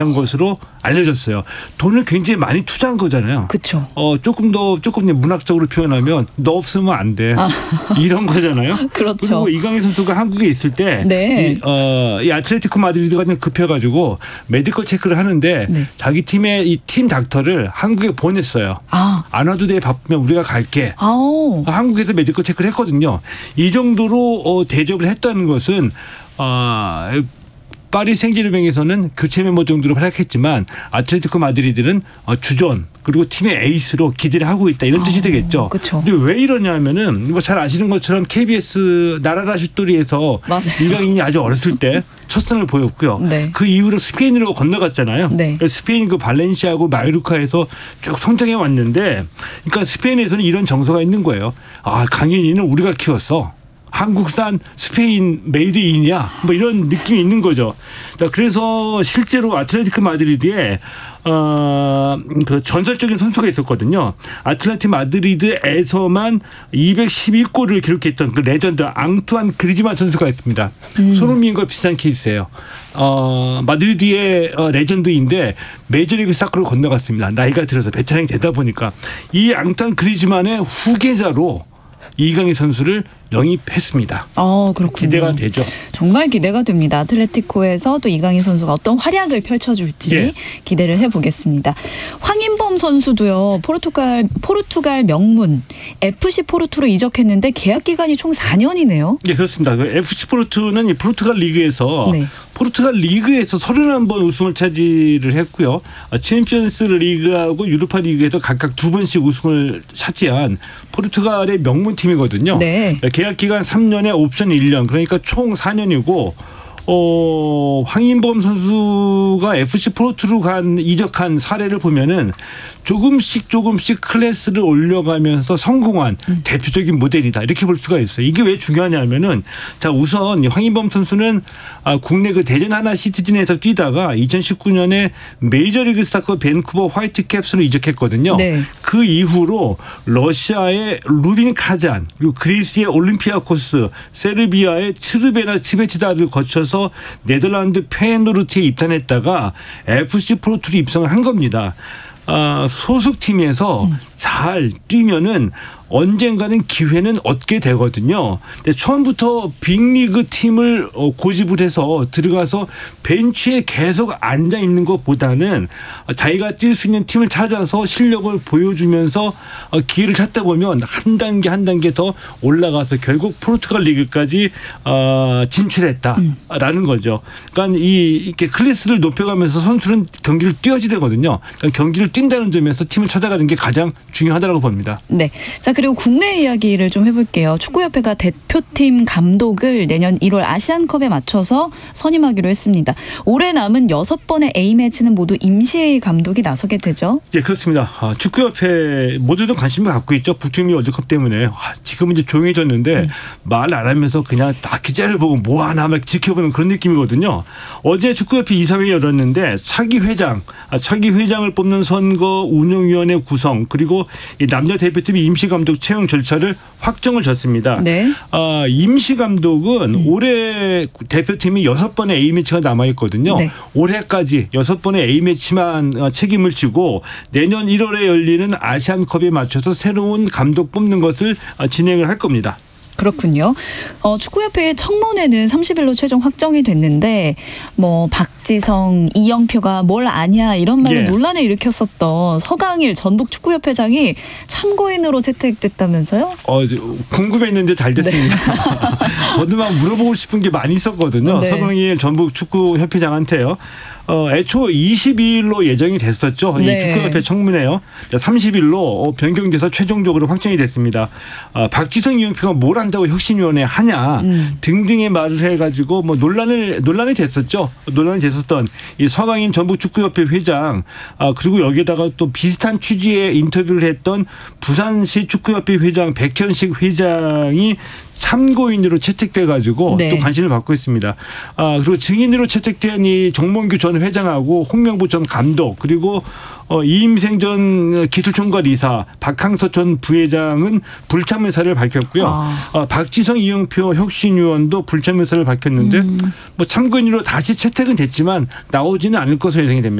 것으로 알려졌어요. 돈을 굉장히 많이 투자한 거잖아요. 그렇죠. 조금 문학적으로 표현하면 너 없으면 안 돼. 이런 거잖아요. 그렇죠. 그리고 이강인 선수가 한국에 있을 때 네. 이 아틀레티코 마드리드가 좀 급해가지고 메디컬 체크를 하는데 네. 자기 팀의 이 팀 닥터를 한국에 보냈어요. 안 와도 돼, 바쁘면 우리가 갈게. 한국에서 메디컬 체크를 했거든요. 이 정도로 대접을 했다는 것은 파리 생제르맹에서는 교체 멤버 정도로 활약했지만 아틀레티코 마드리드는 주전 그리고 팀의 에이스로 기대를 하고 있다 이런 뜻이 되겠죠. 그쵸. 근데 왜 이러냐면은 뭐 잘 아시는 것처럼 KBS 나라라 슛돌이에서 이강인이 아주 어렸을 때 첫 선을 보였고요. 네. 그 이후로 스페인으로 건너갔잖아요. 네. 스페인 그 발렌시아고 마요르카에서 쭉 성장해 왔는데, 그러니까 스페인에서는 이런 정서가 있는 거예요. 강인이는 우리가 키웠어. 한국산 스페인 메이드인이야. 뭐 이런 느낌이 있는 거죠. 그래서 실제로 아틀레티코 마드리드에 그 전설적인 선수가 있었거든요. 아틀레티코 마드리드에서만 212골을 기록했던 그 레전드 앙투안 그리즈만 선수가 있습니다. 손흥민과 비슷한 케이스예요. 마드리드의 레전드인데 메이저리그 사커로 건너갔습니다. 나이가 들어서 베테랑이 되다 보니까 이 앙투안 그리즈만의 후계자로 이강인 선수를 영입했습니다. 그렇군요. 기대가 되죠. 정말 기대가 됩니다. 아틀레티코에서 또 이강인 선수가 어떤 활약을 펼쳐줄지 기대를 해보겠습니다. 황인범 선수도요. 포르투갈 명문 FC 포르투로 이적했는데 계약 기간이 총 4년이네요. 네, 그렇습니다. 그 FC 포르투는 이 포르투갈 리그에서 네. 포르투갈 리그에서 31번 우승을 차지를 했고요. 챔피언스 리그하고 유로파 리그에도 각각 2번씩 우승을 차지한 포르투갈의 명문팀이거든요. 네. 계약 기간 3년에 옵션 1년, 그러니까 총 4년이고 황인범 선수가 FC 포르투로 이적한 사례를 보면은 조금씩 클래스를 올려가면서 성공한 대표적인 모델이다 이렇게 볼 수가 있어요. 이게 왜 중요하냐면은 자 우선 황인범 선수는 국내 그 대전 하나 시티즌에서 뛰다가 2019년에 메이저리그 사커 밴쿠버 화이트캡스로 이적했거든요. 네. 그 이후로 러시아의 루빈 카잔, 그리고 그리스의 올림피아코스, 세르비아의 츠르베나 치베치다를 거쳐서 네덜란드 페노르트에 입단했다가 FC 포르투로 입성을 한 겁니다. 소속팀에서 잘 뛰면은 언젠가는 기회는 얻게 되거든요. 근데 처음부터 빅리그 팀을 고집을 해서 들어가서 벤치에 계속 앉아 있는 것보다는 자기가 뛸 수 있는 팀을 찾아서 실력을 보여주면서 기회를 찾다 보면 한 단계 더 올라가서 결국 포르투갈 리그까지 진출했다라는 거죠. 그러니까 이렇게 클래스를 높여가면서 선수는 경기를 뛰어야 되거든요. 그러니까 경기를 뛴다는 점에서 팀을 찾아가는 게 가장 중요하다고 봅니다. 네. 자, 그리고 국내 이야기를 좀 해볼게요. 축구협회가 대표팀 감독을 내년 1월 아시안컵에 맞춰서 선임하기로 했습니다. 올해 남은 6번의 A매치는 모두 임시회의 감독이 나서게 되죠. 네, 그렇습니다. 축구협회 모두도 관심을 갖고 있죠. 북중미 월드컵 때문에. 지금은 이제 조용해졌는데 말 안 하면서 그냥 다 기자를 보고 뭐 하나 막 지켜보는 그런 느낌이거든요. 어제 축구협회 이사회를 열었는데 차기 회장을 뽑는 선거 운영위원회 구성 그리고 이 남자 대표팀 임시 감독 채용 절차를 확정을 졌습니다. 네. 임시 감독은 올해 대표팀이 6번의 A매치가 남아있거든요. 네. 올해까지 6번의 A매치만 책임을 지고 내년 1월에 열리는 아시안컵에 맞춰서 새로운 감독 뽑는 것을 진행을 할 겁니다. 그렇군요. 축구협회 청문회는 30일로 최종 확정이 됐는데 뭐 박지성, 이영표가 뭘 아냐 이런 말로 논란을 일으켰었던 서강일 전북 축구협회장이 참고인으로 채택됐다면서요? 궁금했는데 잘 됐습니다. 네. 저도 막 물어보고 싶은 게 많이 있었거든요. 네. 서강일 전북 축구협회장한테요. 애초 22일로 예정이 됐었죠. 네. 이 축구협회 청문회요. 30일로 변경돼서 최종적으로 확정이 됐습니다. 박지성 이영표가 뭘 한다고 혁신위원회 하냐 등등의 말을 해가지고 뭐 논란이 됐었죠. 논란이 됐었던 이 서강인 전북 축구협회 회장 그리고 여기에다가 또 비슷한 취지의 인터뷰를 했던 부산시 축구협회 회장 백현식 회장이 참고인으로 채택돼가지고 네. 또 관심을 받고 있습니다. 그리고 증인으로 채택된 이 정몽규 전 회장하고 홍명보 전 감독 그리고 이임생 전 기술총괄 이사 박항서 전 부회장은 불참 의사를 밝혔고요. 박지성 이영표 혁신위원도 불참 의사를 밝혔는데 뭐 참고인으로 다시 채택은 됐지만 있지만 나오지는 않을 것으로 예상이 됩니다.